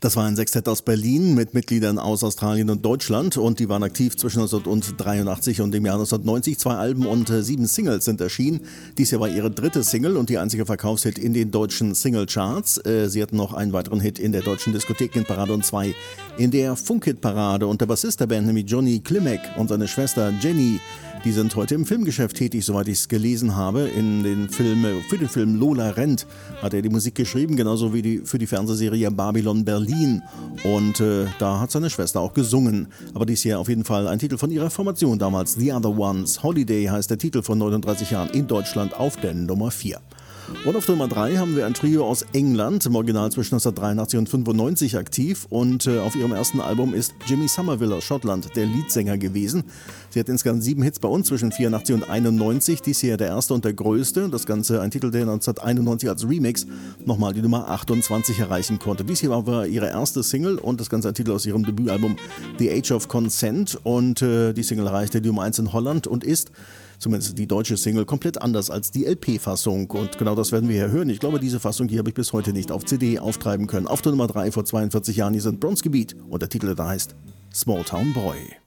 Das war ein Sextett aus Berlin mit Mitgliedern aus Australien und Deutschland und die waren aktiv zwischen 1983 und dem Jahr 1990. 2 Alben und 7 Singles sind erschienen. Dies Jahr war ihre 3. Single und die einzige Verkaufshit in den deutschen Singlecharts. Sie hatten noch einen weiteren Hit in der deutschen Diskothekenparade und 2 in der Funkhit-Parade. Und der Bassist der Band, nämlich Johnny Klimek und seine Schwester Jenny, die sind heute im Filmgeschäft tätig, soweit ich es gelesen habe. Für den Film Lola rennt hat er die Musik geschrieben, genauso wie für die Fernsehserie Babylon Berlin. Und da hat seine Schwester auch gesungen. Aber dies hier auf jeden Fall ein Titel von ihrer Formation damals, The Other Ones. Holiday heißt der Titel von 39 Jahren in Deutschland auf der Nummer 4. Und auf Nummer 3 haben wir ein Trio aus England, im Original zwischen 1983 und 1995 aktiv. Und auf ihrem ersten Album ist Jimmy Somerville aus Schottland der Leadsänger gewesen. Sie hat insgesamt 7 Hits bei uns zwischen 84 und 91. Dies hier der erste und der größte. Das Ganze ein Titel, der 1991 als Remix nochmal die Nummer 28 erreichen konnte. Dies hier war ihre erste Single und das Ganze ein Titel aus ihrem Debütalbum The Age of Consent. Und die Single erreichte die Nummer 1 in Holland und ist, zumindest die deutsche Single, komplett anders als die LP-Fassung. Und genau das werden wir hier hören. Ich glaube, diese Fassung hier habe ich bis heute nicht auf CD auftreiben können. Auf der Nummer 3 vor 42 Jahren, hier sind Bronzegebiet und der Titel da heißt Small Town Boy.